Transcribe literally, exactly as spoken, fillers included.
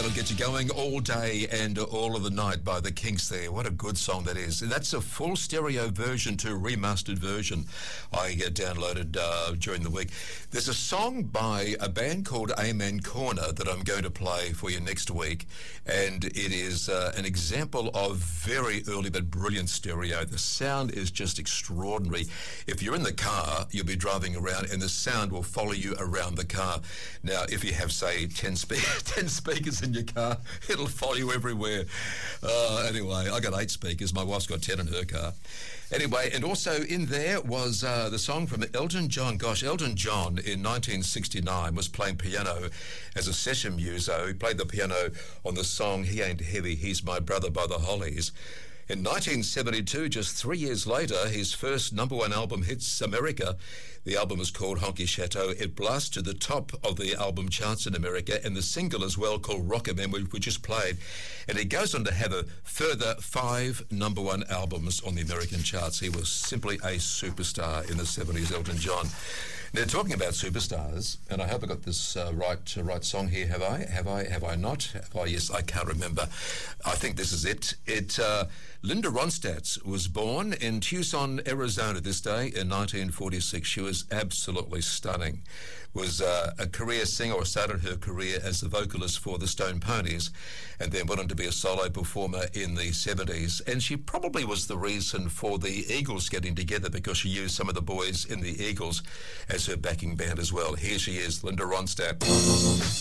That'll get you going all day and all of the night by the Kinks there. What a good song that is. And that's a full stereo version to remastered version I get downloaded uh, during the week. There's a song by a band called Amen Corner that I'm going to play for you next week. And it is uh, an example of very early but brilliant stereo. The sound is just extraordinary. If you're in the car, you'll be driving around and the sound will follow you around the car. Now, if you have, say, ten, spe- ten speakers in your car, it'll follow you everywhere. Uh, anyway, I got eight speakers. My wife's got ten in her car. Anyway, and also in there was uh, the song from Elton John. Gosh, Elton John in nineteen sixty-nine was playing piano as a session muso. He played the piano on the song He Ain't Heavy, He's My Brother by the Hollies. In nineteen seventy-two, just three years later, his first number one album hits America. The album is called Honky Chateau. It blasts to the top of the album charts in America, and the single as well called Rockaman, which we just played. And he goes on to have a further five number one albums on the American charts. He was simply a superstar in the seventies, Elton John. Now, talking about superstars, and I hope I got this uh, right uh, right song here. Have I? Have I? Have I not? Have I? Yes, I can't remember. I think this is it. It. Uh, Linda Ronstadt was born in Tucson, Arizona this day in nineteen forty-six. She was absolutely stunning. Was uh, a career singer, or started her career as a vocalist for the Stone Ponies, and then went on to be a solo performer in the seventies. And she probably was the reason for the Eagles getting together, because she used some of the boys in the Eagles as her backing band as well. Here she is, Linda Ronstadt.